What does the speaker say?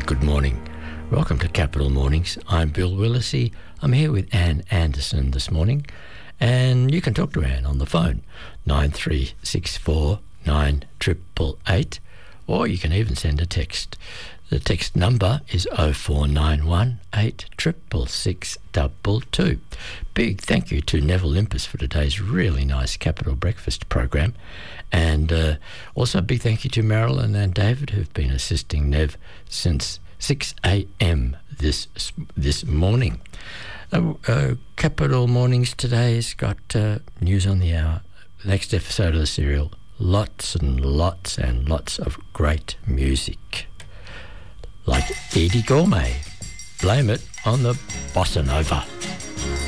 good morning. Welcome to Capital Mornings. I'm Bill Willisey. I'm here with Anne Anderson this morning, and you can talk to Anne on the phone, 9364 9888, or you can even send a text. The text number is 0491 866622. Big thank you to Neville Limpus for today's really nice Capital Breakfast program. And also a big thank you to Marilyn and David, who've been assisting Nev since 6 a.m. this morning. Capital Mornings today has got news on the hour. Next episode of the serial, lots and lots and lots of great music. Like Eddie Gourmet. Blame it on the Bossa Nova.